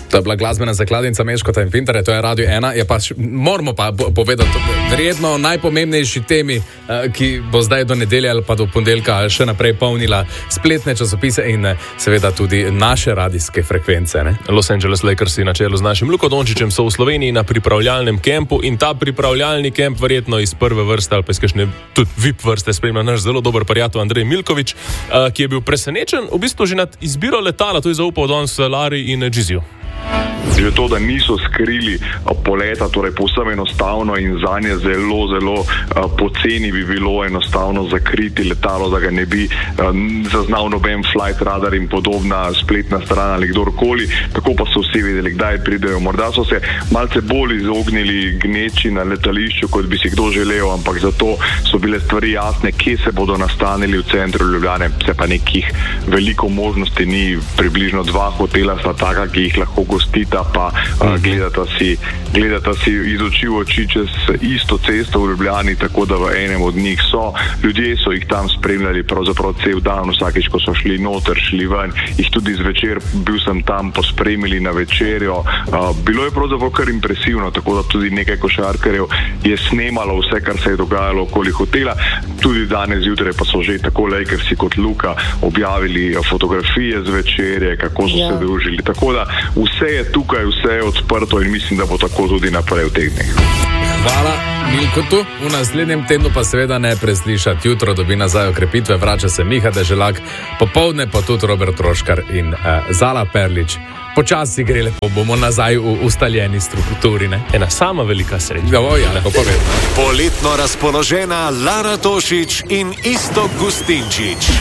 To je bila glasbena zakladnica Meškota in Pintarja, to je Radio 1. Je pač, moramo pa povedati, verjetno najpomembnejši temi, ki bo zdaj do nedelje ali pa do ponedeljka še naprej polnila spletne časopise in seveda tudi naše radijske frekvence. Ne? Los Angeles Lakersi na čelu z našim Luko Dončićem so v Sloveniji na pripravljalnem kempu in ta pripravljalni kemp verjetno iz prve vrste ali pa iz kakšne tudi VIP vrste spremlja naš zelo dober prijatelj Andrej Milković, ki je bil presenečen v bistvu že nad izbiro letala, to je zaupal danes Lari in Giziju. Že to, da niso skrili poleta, torej povsem enostavno in zanje zelo poceni bi bilo enostavno zakriti letalo, da ga ne bi zaznal noben flight radar in podobna spletna stran ali kdorkoli, tako pa so vsi vedeli, kdaj pridejo. Morda so se malce bolj izognili gneči na letališču, kot bi si kdo želel, ampak zato so bile stvari jasne, kje se bodo nastanili v centru Ljubljane, se pa nekih veliko možnosti ni, približno 2 hotela sta taka, ki jih lahko gostita, pa gledata si iz oči v oči čez isto cesto v Ljubljani, tako da v enem od njih so. Ljudje so jih tam spremljali pravzaprav cel dan, vsakič, ko so šli noter, šli ven, jih tudi zvečer, bil sem tam, pospremili na večerjo. Bilo je pravzaprav kar impresivno, tako da tudi nekaj košarkarjev je snemalo vse, kar se je dogajalo okoli hotela. Tudi danes zjutraj pa so že tako Lakersi kot Luka objavili fotografije z večerje, kako so se družili. Tako da vse je tukaj, vse je odprto in mislim, da bo tako tudi naprej v teh dneh. Hvala Milkotu. V naslednjem tednu pa seveda ne preslišati. Jutro dobi nazaj okrepitve, vrača se Miha Deželak, popoldne pa tudi Robert Troškar in Zala Perlič. Počasi gre lepo, bomo nazaj v ustaljeni strukturi, ne? Ena sama velika sreča. Ja, lepo povedno. Poletno razpoložena Lara Tošić in Iztok Gustinčič.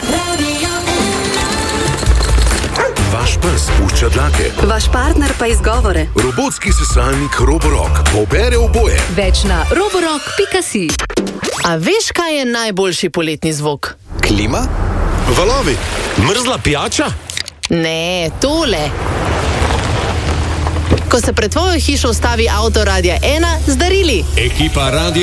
Vaš pes pušča dlake. Vaš partner pa izgovore. Robotski sesalnik Roborock pobere oboje. Več na roborock.si. A veš, kaj je najboljši poletni zvok? Klima? Valovi? Mrzla pijača? Ne, tole. Ko se pred tvojo hišo ustavi avto Radia 1 z darili. Ekipa Radia